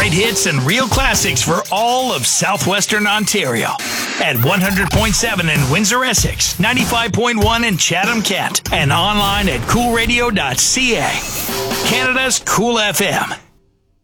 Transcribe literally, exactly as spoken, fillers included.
right hits and real classics for all of southwestern Ontario. At one hundred point seven in Windsor, Essex, ninety-five point one in Chatham, Kent, and online at cool radio dot c a. Canada's Cool F M.